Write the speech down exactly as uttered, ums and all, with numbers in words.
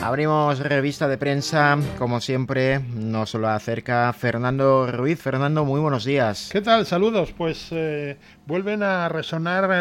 Abrimos revista de prensa, como siempre, nos lo acerca Fernando Ruiz. Fernando, muy buenos días. ¿Qué tal? Saludos. Pues eh, vuelven a resonar